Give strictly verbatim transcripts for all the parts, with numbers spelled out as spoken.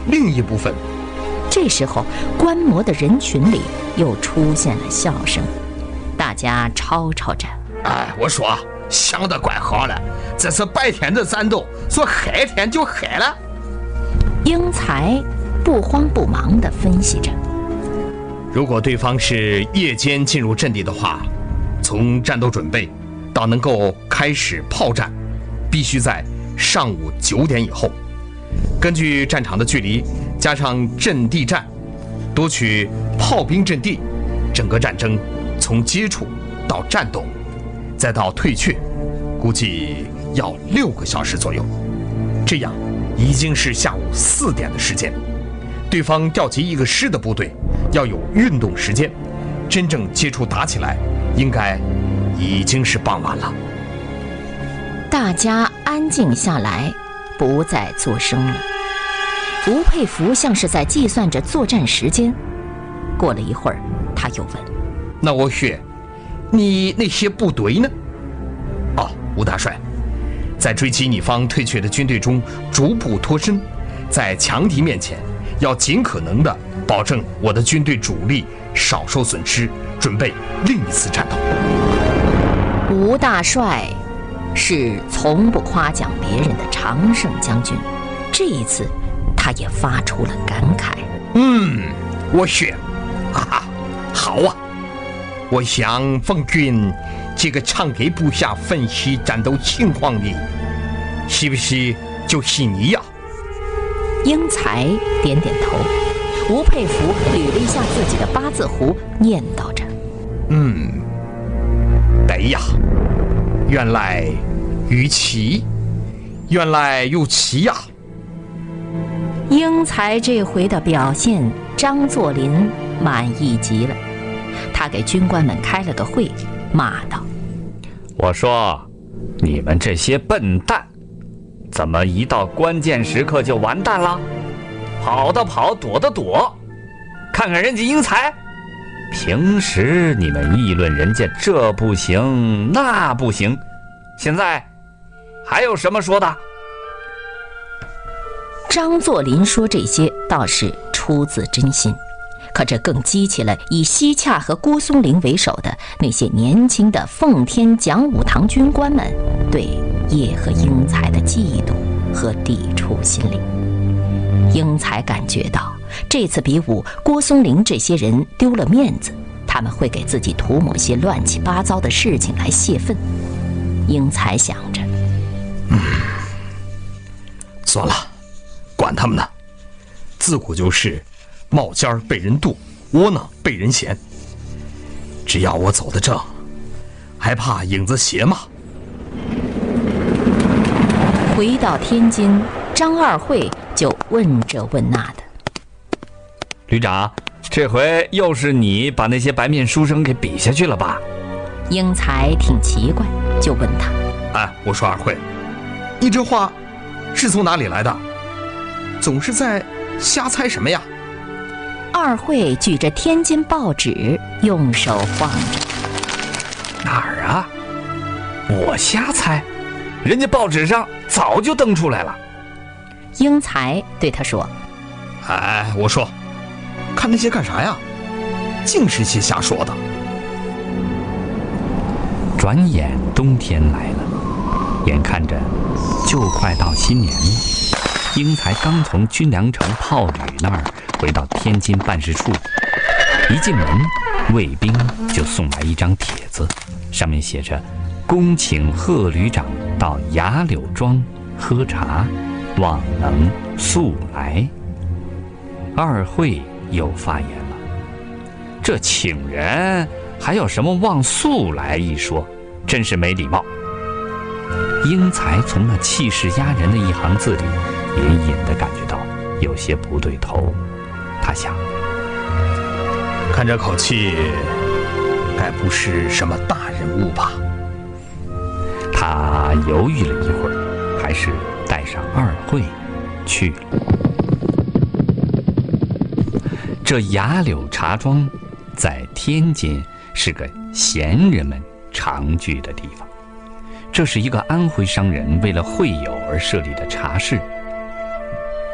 另一部分。 这时候，观摩的人群里又出现了笑声，大家吵吵着：“ 哎，我说，想得怪好了，这是白天的战斗，说黑天就黑了。” 英才不慌不忙地分析着：“ 如果对方是夜间进入阵地的话，从战斗准备到能够开始炮战，必须在上午九点以后。根据战场的距离，加上阵地战，夺取炮兵阵地，整个战争从接触到战斗，再到退却，估计要六个小时左右。这样已经是下午四点的时间。对方调集一个师的部队，要有运动时间，真正接触打起来，应该已经是傍晚了。” 大家安静下来，不再作声了。吴佩孚像是在计算着作战时间。过了一会儿，他又问：“ 那我说，你那些部队呢？”“哦，吴大帅，在追击你方退却的军队中逐步脱身，在强敌面前要尽可能地保证我的军队主力少受损失，准备另一次战斗。” 吴大帅是从不夸奖别人的常胜将军，这一次他也发出了感慨：“ 嗯，我说，哈哈，好啊！我想冯军这个常给部下分析战斗情况的，是不是就是你呀？” 英才点点头。吴佩孚捋了一下自己的八字胡，念叨着：“ 嗯，对呀，原来如此，原来如此呀。” 英才这回的表现，张作霖满意极了。他给军官们开了个会，骂道：“ 我说，你们这些笨蛋，怎么一到关键时刻就完蛋了？跑的跑，躲的躲，看看人家英才，平时你们议论人家这不行那不行，现在还有什么说的？” 张作霖说这些倒是出自真心，可这更激起了以西洽和郭松龄为首的那些年轻的奉天讲武堂军官们对叶和英才的嫉妒和抵触心理。英才感觉到这次比武，郭松龄这些人丢了面子，他们会给自己涂抹些乱七八糟的事情来泄愤。英才想着， 嗯，算了，管他们呢，自古就是冒尖被人妒，窝囊被人嫌。只要我走得正，还怕影子斜吗？ 回到天津，张二会就问这问那的：“ 旅长，这回又是你把那些白面书生给比下去了吧？” 英才挺奇怪，就问他：“ 哎，我说二会，你这话是从哪里来的？总是在瞎猜什么呀？” 二会举着天津报纸，用手晃着：“ 哪儿啊？我瞎猜，人家报纸上早就登出来了。” 英才对他说：“ 哎，我说，看那些干啥呀？净是些瞎说的。” 转眼冬天来了，眼看着就快到新年了。英才刚从军粮城炮旅那儿回到天津办事处，一进门，卫兵就送来一张帖子，上面写着：“恭请贺旅长到雅柳庄喝茶，望能速来。”二会又发言了：“这请人还有什么望速来一说，真是没礼貌。”英才从那气势压人的一行字里隐隐地感觉到有些不对头。他想， 看这口气，该不是什么大人物吧？ 他犹豫了一会儿，还是带上二会去了。这雅柳茶庄在天津是个闲人们常聚的地方，这是一个安徽商人为了会友而设立的茶室。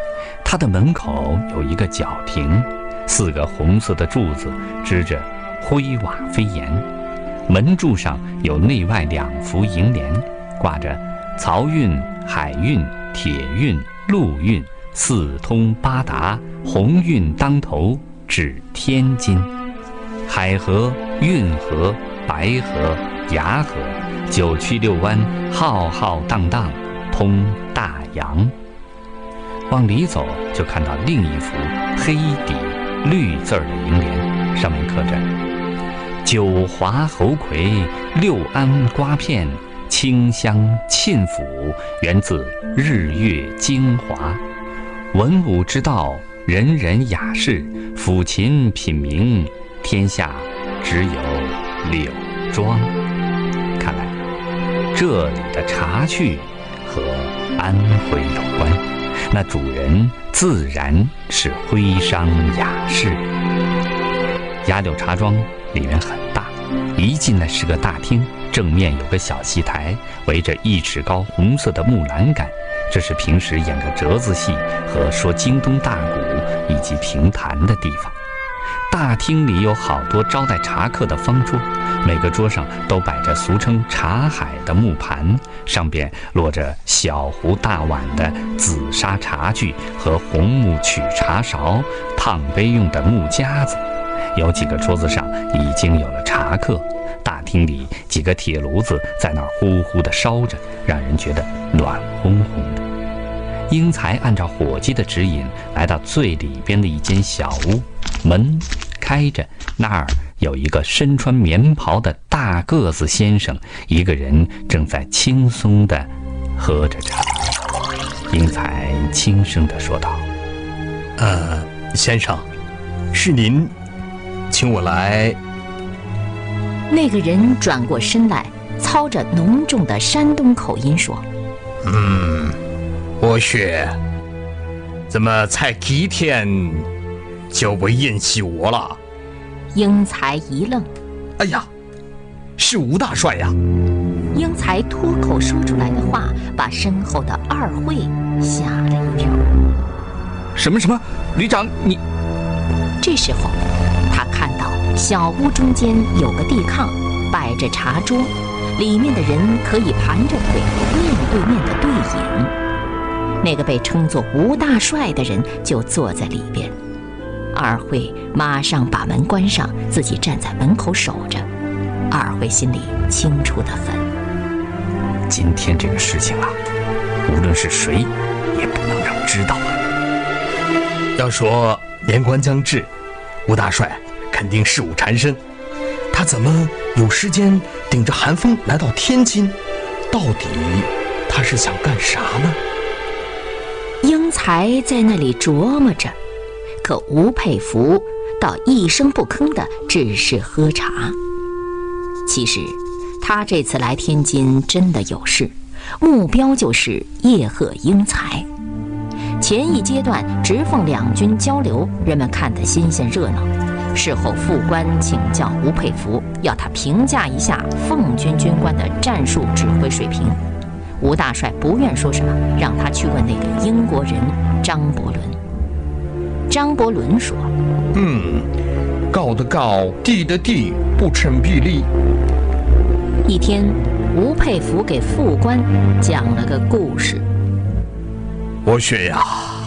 他的门口有一个角亭，四个红色的柱子支着灰瓦飞檐，门柱上有内外两幅楹联，挂着漕运、海运、铁运、陆运四通八达，鸿运当头至天津。海河、运河、白河、崖河，九曲六弯，浩浩荡荡，通大洋。往里走，就看到另一幅黑底绿字儿的楹联，上面刻着九华猴魁，六安瓜片，清香沁府，源自日月精华。文武之道，人人雅士，抚琴品茗，天下只有柳庄。看来这里的茶趣和安徽有关，那主人自然是徽商雅士。杨柳茶庄里面很大，一进来是个大厅，正面有个小戏台，围着一尺高红色的木栏杆，这是平时演个折子戏和说京东大鼓以及评弹的地方。大厅里有好多招待茶客的方桌，每个桌上都摆着俗称茶海的木盘，上边落着小壶大碗的紫砂茶具和红木取茶勺、烫杯用的木夹子。有几个桌子上已经有了茶客，大厅里几个铁炉子在那儿呼呼地烧着，让人觉得暖烘烘的。英才按照伙计的指引来到最里边的一间小屋，门开着，那儿有一个身穿棉袍的大个子先生，一个人正在轻松地喝着茶。英才轻声地说道： 呃，先生，是您请我来。 那个人转过身来，操着浓重的山东口音说： 嗯，我说，怎么才几天就不认识我了？ 英才一愣， 哎呀，是吴大帅呀！ 英才脱口说出来的话，把身后的二惠吓了一跳。 什么什么？旅长你…… 这时候他看到小屋中间有个地炕，摆着茶桌，里面的人可以盘着腿面对面的对饮。那个被称作吴大帅的人就坐在里边。二惠马上把门关上，自己站在门口守着。二惠心里清楚得很， 今天这个事情啊，无论是谁也不能让知道啊。 要说年关将至，吴大帅肯定事务缠身，他怎么有时间顶着寒风来到天津？到底他是想干啥呢？ 英才在那里琢磨着，可吴佩孚倒一声不吭的只是喝茶。其实他这次来天津真的有事，目标就是叶赫英才。前一阶段直奉两军交流，人们看得新鲜热闹。事后副官请教吴佩孚，要他评价一下奉军军官的战术指挥水平。吴大帅不愿说什么，让他去问那个英国人张伯伦。张伯伦说： 嗯，高的高，低的低，不成比例。 一天，吴佩孚给副官讲了个故事。 我说呀，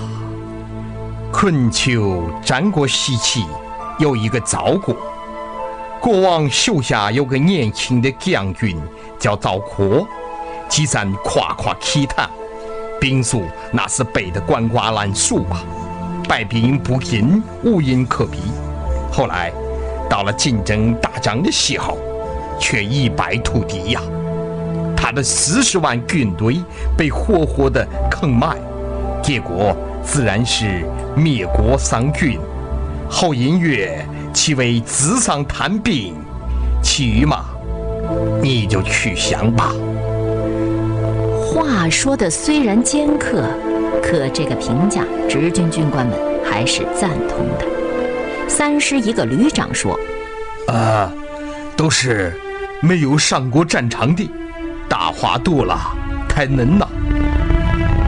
春秋战国时期有一个赵国，国王手下有个年轻的将军叫赵括，几山夸夸其谈，兵术那是背得滚瓜烂熟啊，败兵不赢，无人可比。后来到了竞争打仗的时候，却一败涂地呀，他的四十万军队被活活的坑埋，结果自然是灭国丧军。后因曰其为纸上谈兵，其余嘛，你就去想吧。 话说的虽然尖刻，可这个评价直军军官们还是赞同的。三师一个旅长说： 啊，都是没有上过战场的，大话多了，太嫩了。 可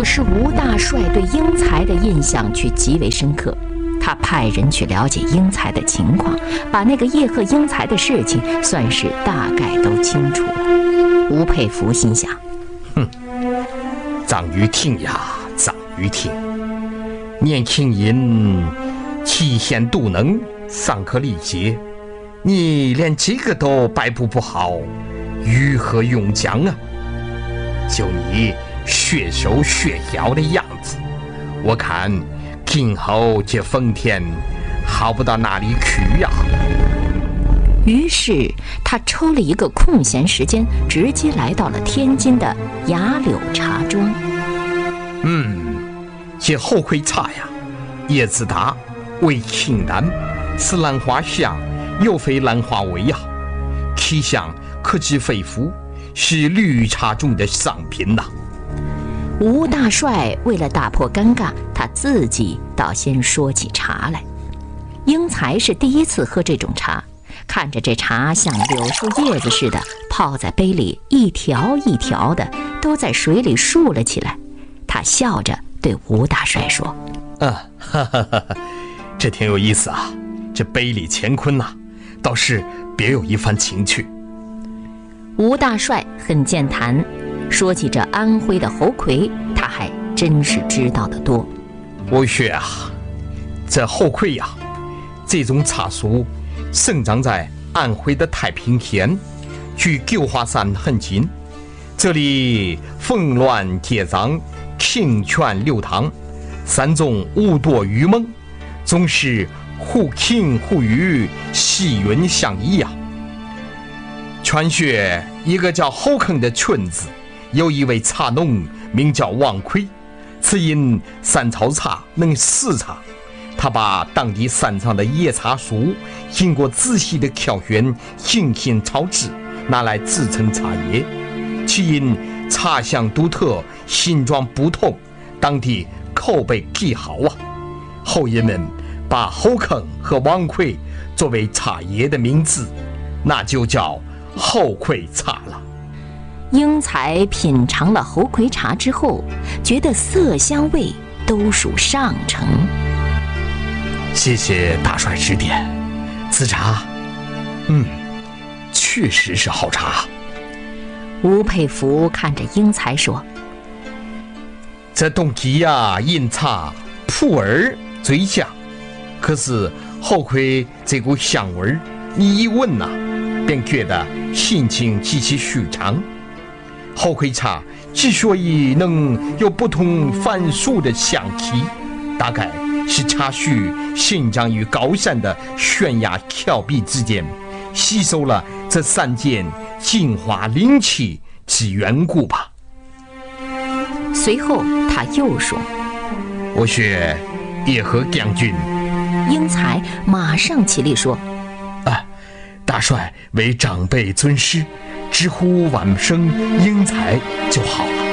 是吴大帅对英才的印象却极为深刻，他派人去了解英才的情况，把那个叶赫英才的事情算是大概都清楚了。吴佩孚心想： 哼，张玉婷呀，张玉婷，年轻人体现度能，尚可理解，你连这个都摆布不好，如何用将啊？就你血手血腰的样子，我看今后这丰田好不到哪里去呀、啊。 于是他抽了一个空闲时间，直接来到了天津的雅柳茶庄。 嗯，这后葵茶呀，叶子大，味清淡，是兰花香，又非兰花味呀、啊，其香可治肺腑，是绿茶中的上品呐、啊。 吴大帅为了打破尴尬，他自己倒先说起茶来。英才是第一次喝这种茶，看着这茶像柳树叶子似的泡在杯里，一条一条的都在水里竖了起来。他笑着对吴大帅说： 啊，哈哈哈，这挺有意思啊，这杯里乾坤呐、啊，倒是别有一番情趣。 吴大帅很健谈，说起这安徽的猴魁，他还真是知道得多。 我说啊，这猴魁呀、啊，这种茶树生长在安徽的太平县，距九华山很近。这里峰峦叠嶂，清泉流淌，山中五朵玉梦，总是忽晴忽雨，细韵相依呀、啊。传说一个叫后坑的村子，有一位茶农名叫王奎，此因山草茶能试茶，他把当地山上的野茶树经过仔细的挑选，精心炒制，拿来制成茶叶。其因茶香独特，形状不同，当地口碑极好啊。后人们把后坑和王奎作为茶叶的名字，那就叫后葵茶了。 英才品尝了猴魁茶之后，觉得色香味都属上乘。 谢谢大帅指点，此茶，嗯，确实是好茶。 吴佩孚看着英才说： 这冬季呀，饮茶普洱最香，可是后葵这股香味儿，你一闻呐、啊，便觉得心情极其舒畅。后葵茶之所以能有不同凡俗的香气，大概是茶树生长于高山的悬崖峭壁之间，吸收了这山间净化灵气之缘故吧。 随后他又说： 我学叶赫将军。 英才马上起立说： 啊，大帅为长辈尊师，直呼晚生英才就好了。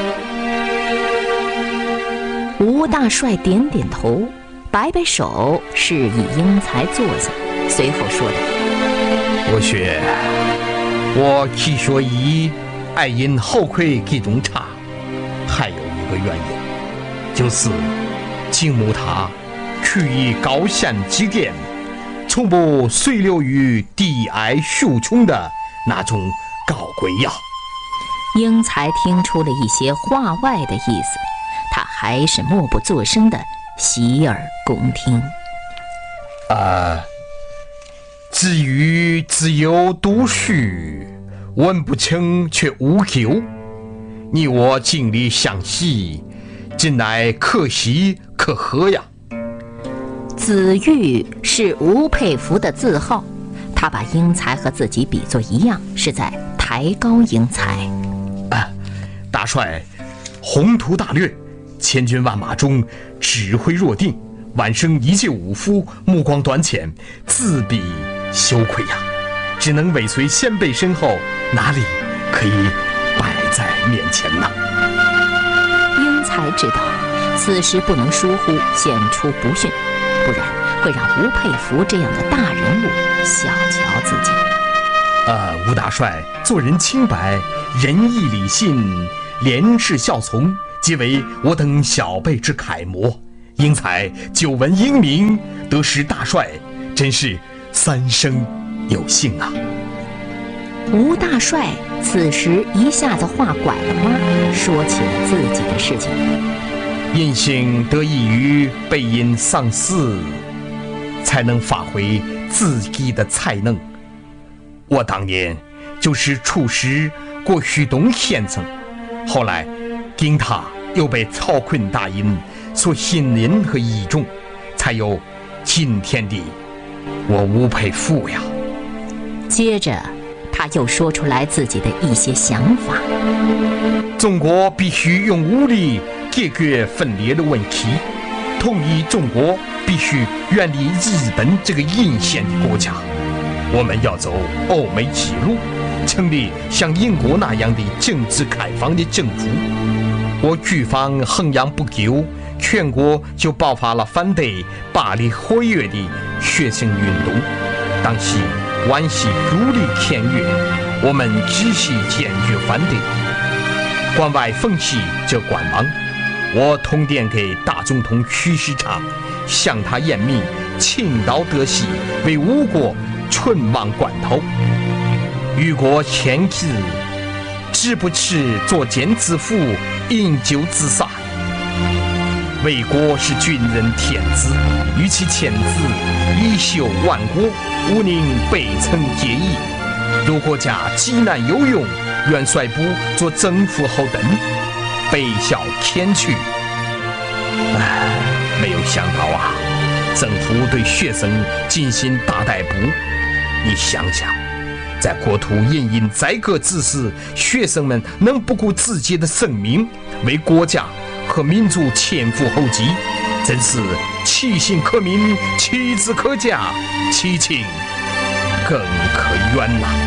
吴大帅点点头，摆摆手，示意英才坐下，随后说道： 我学，我之所以爱饮后葵这种茶，还有一个原因，就是金木塔处于高山之巅，从不随流于低矮树丛的那种高贵呀。 英才听出了一些话外的意思，他还是默不作声的洗耳恭听。 啊、呃，至于只有读书，闻不清却无咎，你我尽力相惜，真乃可喜可贺呀。 子玉是吴佩孚的字号，他把英才和自己比作一样，是在抬高英才。 啊，大帅宏图大略，千军万马中指挥若定，晚生一介武夫，目光短浅，自比羞愧呀，只能尾随先辈身后，哪里可以摆在面前呢？ 英才知道此时不能疏忽，显出不逊，不然会让吴佩孚这样的大人物小瞧自己。 呃，吴大帅做人清白，仁义礼信，廉耻效从，皆皆为我等小辈之楷模。英才久闻英名，得识大帅，真是三生有幸啊！ 吴大帅此时一下子话拐了弯，说起了自己的事情。 因幸得益于背因丧嗣，才能发挥自己的才能。我当年就是处使过徐东先生，后来经他又被曹锟大人所信任和倚重，才有今天的我吴佩孚呀。 接着他又说出来自己的一些想法。 中国必须用武力解决分裂的问题，统一中国必须远离日本这个阴险的国家。我们要走欧美之路，成立像英国那样的政治开放的政府。我举方衡阳不久，全国就爆发了反对巴黎和约的学生运动。当时皖系独立签约，我们只是坚决反对。关外风气则观望。我通电给大总统徐世昌，向他言明青岛德系为吴国存亡关头，虞国前日只不迟作茧自缚，饮酒自杀。魏国是军人天子，与其天子以秀万国，吾宁北曾结义。如国家极难有用，元帅部做征服后等，北校迁去。唉，没有想到啊，政府对学生进行大逮捕。你想想，在国土殷殷宰割之时，学生们能不顾自己的生命为国家和民族前赴后继，真是其心可悯，其志可嘉，其情更可原呐、啊！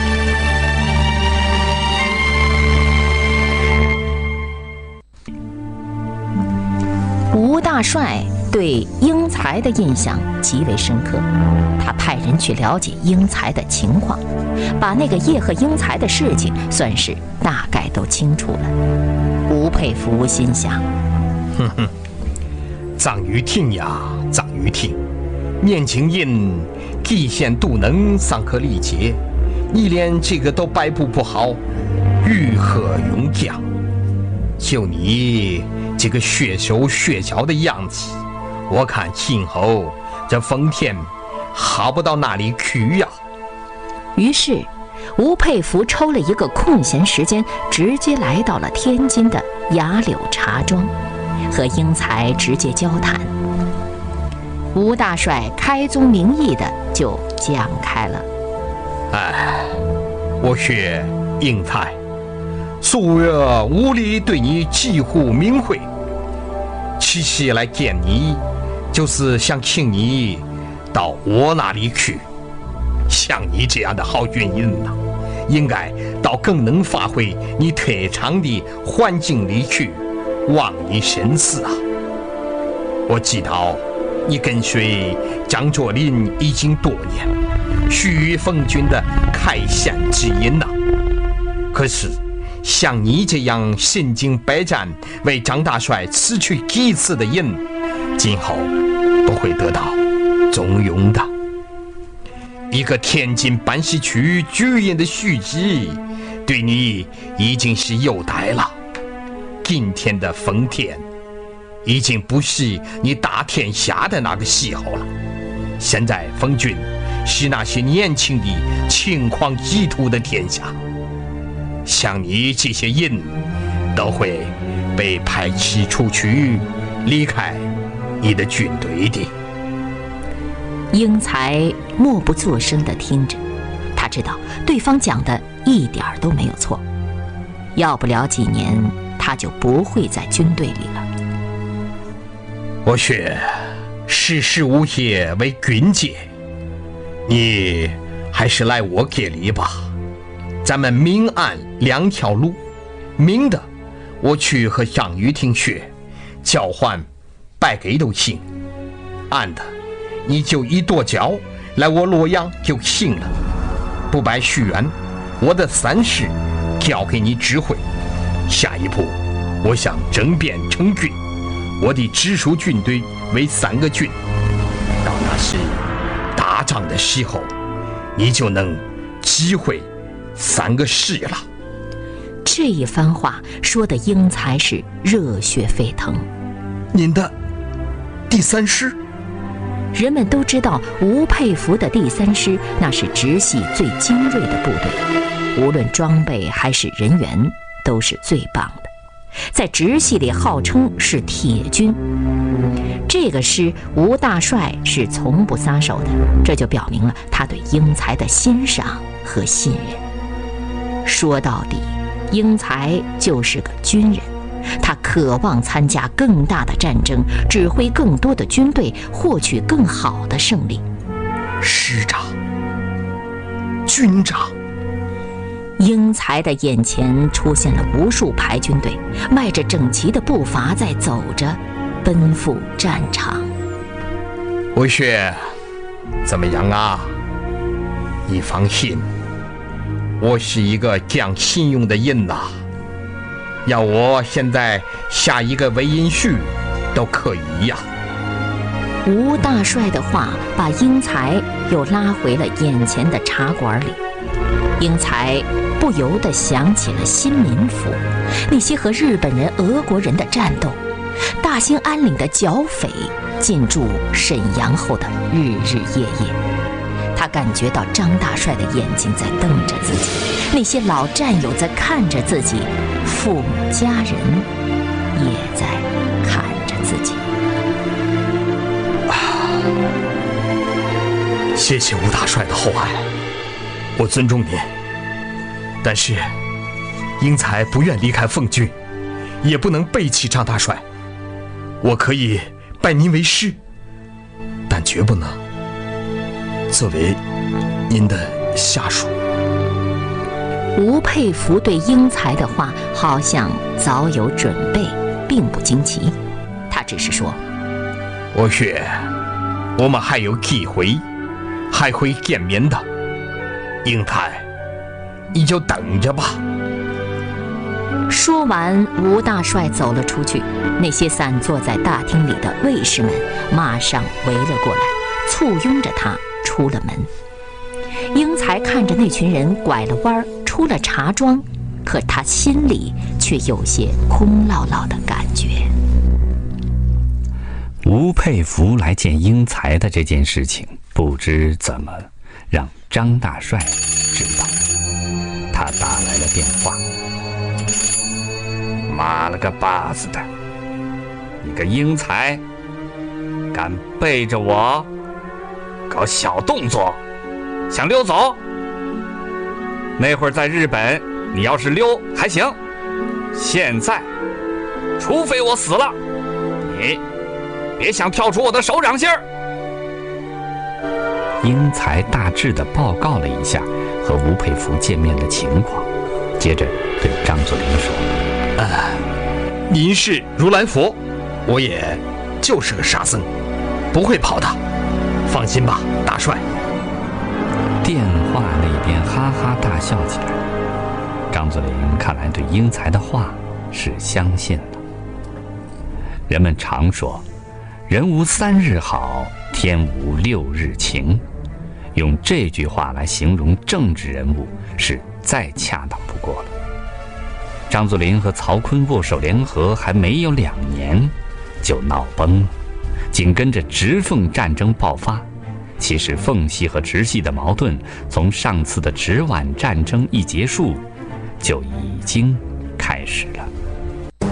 吴大帅对英才的印象极为深刻，他派人去了解英才的情况，把那个叶赫英才的事情算是大概都清楚了。吴佩孚心想： 哼哼，张玉婷呀，张玉婷，年轻人嫉贤妒能尚可理解，你连这个都摆布不好，如何用讲？就你这个学手学脚的样子，我看今后这丰田好不到哪里去呀。 于是吴佩孚抽了一个空闲时间，直接来到了天津的雅柳茶庄，和英才直接交谈。吴大帅开宗明义的就讲开了： 哎，我学英才，素月无力对你几乎明慧，其实来见你，就是想请你到我那里去。像你这样的好军人呐、啊，应该到更能发挥你特长的环境里去，望你深思啊！我知道你跟随张作霖已经多年，须奉军的开山之音呐、啊。可是像你这样身经百战，为张大帅辞去几次的人，今后不会得到重用的。一个天津办事区局人的续集，对你已经是有待了。今天的丰田已经不是你打天下的那个时候了，现在丰军是那些年轻的轻狂意图的天下，像你这些人都会被排斥出去，离开你的军队的。 英才默不作声地听着，他知道对方讲的一点都没有错，要不了几年他就不会在军队里了。 我学识时务业为军节，你还是来我这里吧。咱们明暗两条路，明的我去和张玉婷学，交换白给都行；暗的你就一跺脚来我洛阳就行了。不拜许愿，我的三事交给你指挥。下一步我想整编成军，我的直属军队为三个军。到那时打仗的时候，你就能击毁三个师了。 这一番话说的英才是热血沸腾。 您的第三师？ 人们都知道吴佩孚的第三师那是直系最精锐的部队，无论装备还是人员都是最棒的，在直系里号称是铁军。这个师吴大帅是从不撒手的，这就表明了他对英才的欣赏和信任。说到底，英才就是个军人，他渴望参加更大的战争，指挥更多的军队，获取更好的胜利。 师长，军长。 英才的眼前出现了无数排军队，迈着整齐的步伐在走着，奔赴战场。 吴雪，怎么样啊？你放心，我是一个讲信用的人呐、啊，要我现在下一个魏银序都可以呀、 啊。吴大帅的话把英才又拉回了眼前的茶馆里。英才不由得想起了新民府，那些和日本人、俄国人的战斗，大兴安岭的剿匪，进驻沈阳后的日日夜夜。他感觉到张大帅的眼睛在瞪着自己，那些老战友在看着自己，父母家人也在看着自己。 谢谢吴大帅的厚爱，我尊重您。但是英才不愿离开奉军，也不能背弃张大帅。我可以拜您为师，但绝不能作为您的下属。 吴佩孚对英才的话好像早有准备，并不惊奇。他只是说： 我雪，我们还有机会，还会见面的。英才，你就等着吧。 说完，吴大帅走了出去。那些散坐在大厅里的卫士们马上围了过来，簇拥着他出了门。英才看着那群人拐了弯出了茶庄，可他心里却有些空落落的感觉。 吴佩孚来见英才的这件事情，不知怎么让张大帅知道。他打来了电话。妈了个巴子的，你个英才，敢背着我搞小动作，想溜走？那会儿在日本，你要是溜还行，现在除非我死了，你别想跳出我的手掌心儿。英才大致地报告了一下和吴佩孚见面的情况，接着对张作霖说： 呃，您是如来佛，我也就是个沙僧，不会跑的，放心吧，大帅。 电话那边哈哈大笑起来。张作霖看来对英才的话是相信了。人们常说，人无三日好，天无六日晴。用这句话来形容政治人物是再恰当不过了。张作霖和曹锟握手联合还没有两年，就闹崩了，紧跟着直奉战争爆发。其实奉系和直系的矛盾从上次的直皖战争一结束就已经开始了。